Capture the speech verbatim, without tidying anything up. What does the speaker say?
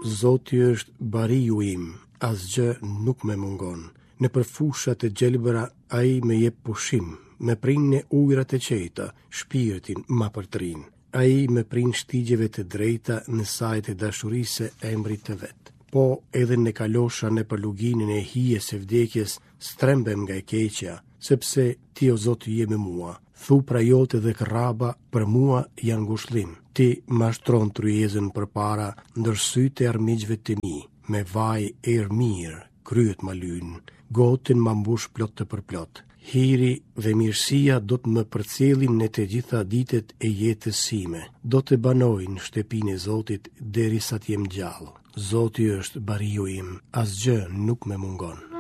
Zoti është bariu im, asgjë nuk me mungon. Në përfushat e gjelbëra ai me jep pushim, me prin në ujrat e qeta, shpirtin ma përtrin. Ai me prin shtigjeve të drejta në sajt e dashurisë e embrit të vet. Po edhe në kalosha në përluginin e hijes e vdekjes, strembem nga e keqja, sepse ti o Zoti je me mua. Thupra jote dhe kraba për mua janë ngushëllim. Ti mashtron tryezën për para, ndërsyt e armiqve të mi, me vaj e mirë, kryet ma lyn, gotin ma mbush plot të përplot. Hiri dhe mirësia do të më përcjellin në të gjitha ditët e jetës sime. Do të banoj në shtëpinë e Zotit derisa të jem gjallë. Zoti është bariu im, asgjë nuk më mungon.